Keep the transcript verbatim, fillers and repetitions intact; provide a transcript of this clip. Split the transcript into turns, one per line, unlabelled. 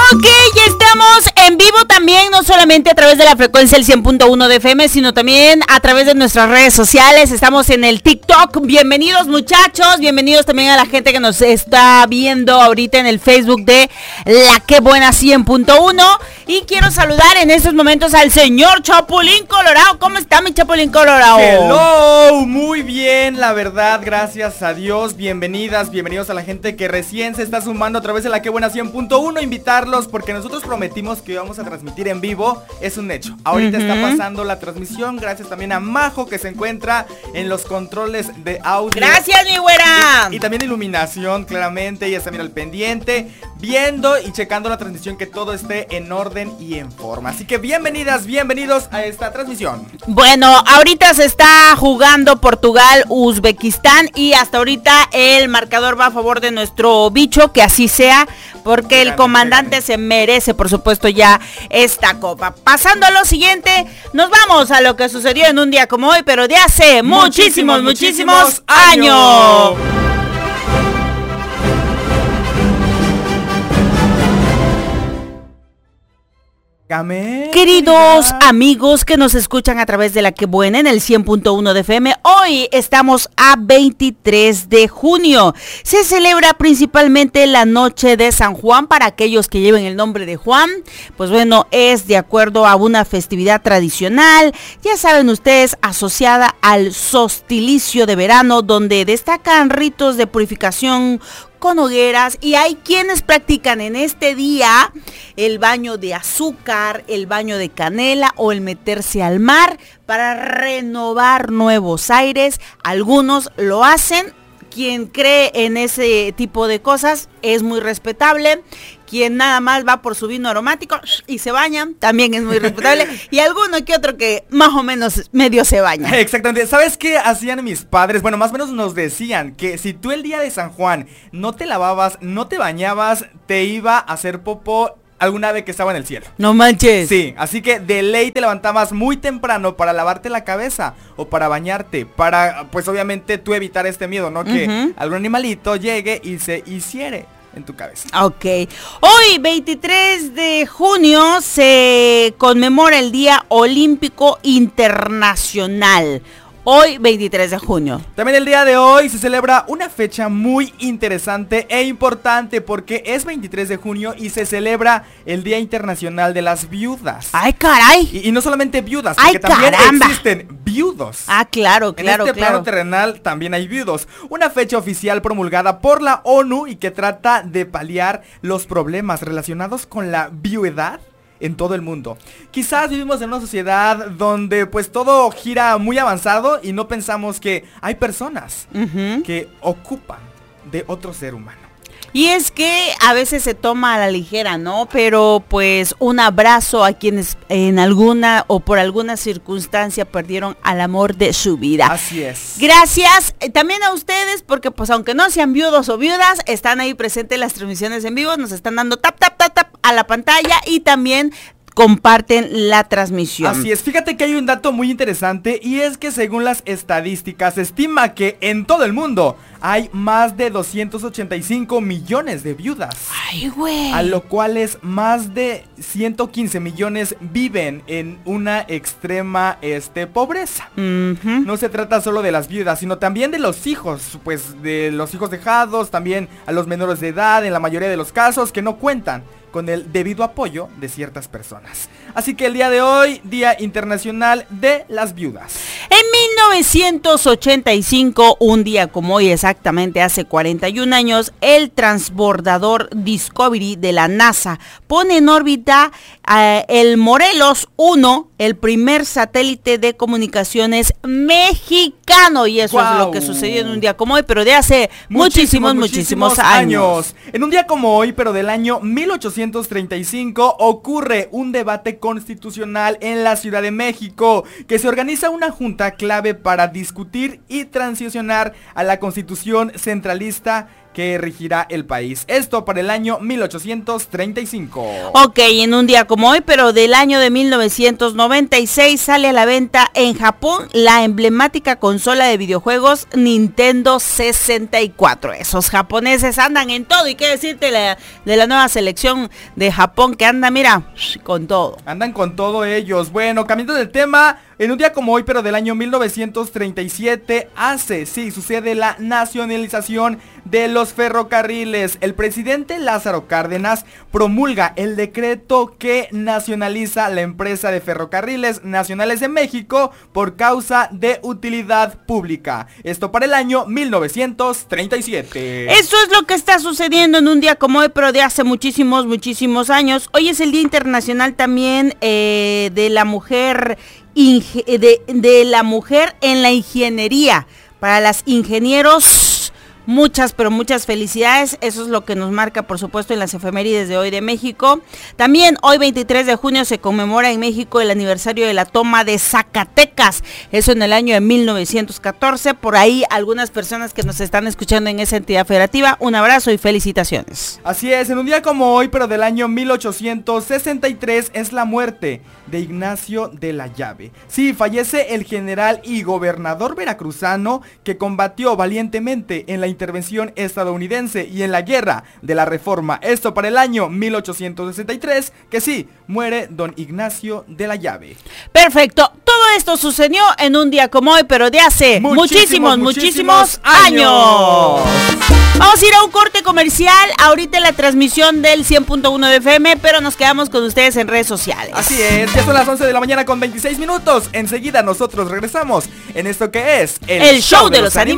Ok, ya estamos en vivo también, no solamente a través de la frecuencia del cien punto uno de F M, sino también a través de nuestras redes sociales. Estamos en el TikTok. Bienvenidos, muchachos, bienvenidos también a la gente que nos está viendo ahorita en el Facebook de La Que Buena cien punto uno. Y quiero saludar en estos momentos al señor Chapulín Colorado. ¿Cómo está mi Chapulín Colorado?
Hello, muy bien, la verdad, gracias a Dios. Bienvenidas, bienvenidos a la gente que recién se está sumando a través de La Que Buena cien punto uno. Invitarlos porque nosotros prometimos que íbamos a transmitir en vivo. Es un hecho. Ahorita uh-huh. está pasando la transmisión. Gracias también a Majo, que se encuentra en los controles de audio.
Gracias, mi güera.
Y, y también iluminación, claramente. Ella está bien al pendiente, viendo y checando la transmisión, que todo esté en orden y en forma. Así que bienvenidas, bienvenidos a esta transmisión.
Bueno, ahorita se está jugando Portugal, Uzbekistán, y hasta ahorita el marcador va a favor de nuestro bicho, que así sea, porque el comandante se merece, por supuesto, ya esta copa. Pasando a lo siguiente, nos vamos a lo que sucedió en un día como hoy, pero de hace muchísimos, muchísimos, muchísimos años. años. Queridos amigos que nos escuchan a través de La Que Buena en el cien punto uno de F M, hoy estamos a veintitrés de junio. Se celebra principalmente la noche de San Juan. Para aquellos que lleven el nombre de Juan, pues bueno, es de acuerdo a una festividad tradicional, ya saben ustedes, asociada al solsticio de verano, donde destacan ritos de purificación con hogueras, y hay quienes practican en este día el baño de azúcar, el baño de canela o el meterse al mar para renovar nuevos aires. Algunos lo hacen. Quien cree en ese tipo de cosas es muy respetable. Quien nada más va por su vino aromático y se baña, también es muy respetable. Y alguno que otro que más o menos medio se baña.
Exactamente. ¿Sabes qué hacían mis padres? Bueno, más o menos nos decían que si tú el día de San Juan no te lavabas, no te bañabas, te iba a hacer popó alguna ave que estaba en el cielo.
No manches.
Sí, así que de ley te levantabas muy temprano para lavarte la cabeza o para bañarte, para, pues obviamente tú evitar este miedo, ¿no? Que uh-huh. algún animalito llegue y se hiciere en tu cabeza.
Ok. Hoy, veintitrés de junio, se conmemora el Día Olímpico Internacional. Hoy, veintitrés de junio.
También el día de hoy se celebra una fecha muy interesante e importante, porque es veintitrés de junio y se celebra el Día Internacional de las Viudas.
¡Ay, caray!
Y, y no solamente viudas, porque ¡ay, también caramba! Existen viudos.
Ah, claro, claro,
En este
claro.
plano terrenal también hay viudos. Una fecha oficial promulgada por la ONU y que trata de paliar los problemas relacionados con la viudedad en todo el mundo. Quizás vivimos en una sociedad donde pues todo gira muy avanzado y no pensamos que hay personas uh-huh. que ocupan de otro ser humano.
Y es que a veces se toma a la ligera, ¿no? Pero pues un abrazo a quienes en alguna o por alguna circunstancia perdieron al amor de su vida.
Así es.
Gracias eh, también a ustedes, porque pues aunque no sean viudos o viudas, están ahí presentes en las transmisiones en vivo, nos están dando tap, tap, tap, tap a la pantalla y también comparten la transmisión.
Así es, fíjate que hay un dato muy interesante, y es que según las estadísticas se estima que en todo el mundo hay más de doscientos ochenta y cinco millones de viudas.
Ay, güey.
A lo cual es más de ciento quince millones viven en una extrema este, pobreza. Uh-huh. No se trata solo de las viudas, sino también de los hijos, pues de los hijos dejados, también a los menores de edad, en la mayoría de los casos, que no cuentan con el debido apoyo de ciertas personas. Así que el día de hoy, Día Internacional de las Viudas.
En mil novecientos ochenta y cinco, un día como hoy, exactamente hace cuarenta y un años, el transbordador Discovery de la NASA pone en órbita uh, el Morelos uno, el primer satélite de comunicaciones mexicano. Y eso wow. es lo que sucedió en un día como hoy, pero de hace muchísimos, muchísimos, muchísimos, muchísimos años. años.
En un día como hoy, pero del año mil ochocientos treinta y cinco, ocurre un debate constitucional en la Ciudad de México, que se organiza una junta clave para discutir y transicionar a la constitución centralista que regirá el país. Esto para el año mil ochocientos treinta y cinco.
Ok, en un día como hoy, pero del año de mil novecientos noventa y seis, sale a la venta en Japón la emblemática consola de videojuegos Nintendo sesenta y cuatro. Esos japoneses andan en todo, y qué decirte la, de la nueva selección de Japón que anda, mira, con todo.
Andan con todo ellos. Bueno, cambiando del tema, en un día como hoy, pero del año mil novecientos treinta y siete, hace, sí, sucede la nacionalización de los ferrocarriles. El presidente Lázaro Cárdenas promulga el decreto que nacionaliza la empresa de ferrocarriles nacionales de México por causa de utilidad pública. Esto para el año mil novecientos treinta y siete.
Eso es lo que está sucediendo en un día como hoy, pero de hace muchísimos, muchísimos años. Hoy es el Día Internacional también eh, de la mujer, inge- de, de la mujer en la ingeniería. Para las ingenieros, muchas, pero muchas felicidades. Eso es lo que nos marca, por supuesto, en las efemérides de hoy de México. También hoy, veintitrés de junio, se conmemora en México el aniversario de la toma de Zacatecas. Eso en el año de mil novecientos catorce. Por ahí, algunas personas que nos están escuchando en esa entidad federativa, un abrazo y felicitaciones.
Así es, en un día como hoy, pero del año mil ochocientos sesenta y tres, es la muerte de Ignacio de la Llave. Sí, fallece el general y gobernador veracruzano que combatió valientemente en la intervención estadounidense y en la guerra de la Reforma. Esto para el año mil ochocientos sesenta y tres, que sí, muere don Ignacio de la Llave.
Perfecto, todo esto sucedió en un día como hoy, pero de hace muchísimos, muchísimos, muchísimos años. años. Vamos a ir a un corte comercial, ahorita en la transmisión del cien punto uno de F M, pero nos quedamos con ustedes en redes sociales.
Así es, ya son las once de la mañana con veintiséis minutos. Enseguida nosotros regresamos en esto que es
El, el show, show de, de los animales.